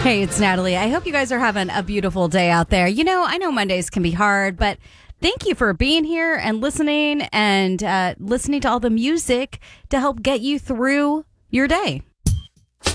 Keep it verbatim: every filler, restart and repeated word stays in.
Hey, it's Natalie. I hope you guys are having a beautiful day out there. You know, I know Mondays can be hard, but thank you for being here and listening and uh, listening to all the music to help get you through your day.